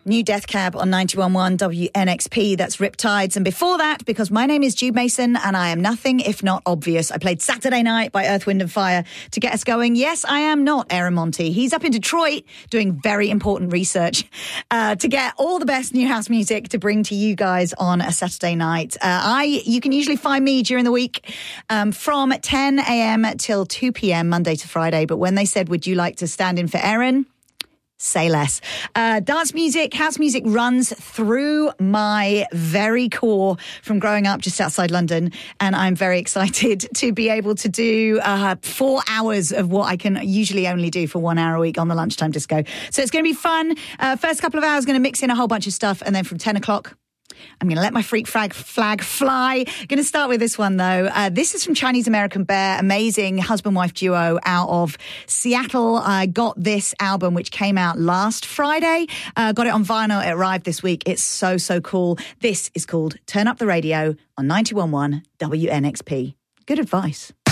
New Death Cab on 91.1 WNXP. That's Riptides. And before that, because my name is Jude Mason and I am nothing if not obvious, I played Saturday Night by Earth, Wind and Fire to get us going. Yes, I am not Aaron Monti. He's up in Detroit doing very important research to get all the best new house music to bring to you guys on a Saturday night. You can usually find me during the week from 10 a.m. till 2 p.m. Monday to Friday. But when they said, would you like to stand in for Aaron? Say less. Dance music, house music runs through my very core from growing up just outside London. And I'm very excited to be able to do 4 hours of what I can usually only do for 1 hour a week on the Lunchtime Disco. So it's going to be fun. First couple of hours, going to mix in a whole bunch of stuff. And then from 10 o'clock, I'm going to let my freak flag fly. Going to start with this one, though. This is from Chinese American Bear, amazing husband-wife duo out of Seattle. I got this album, which came out last Friday. Got it on vinyl. It arrived this week. It's so, so cool. This is called Turn Up the Radio on 91.1 WNXP. Good advice.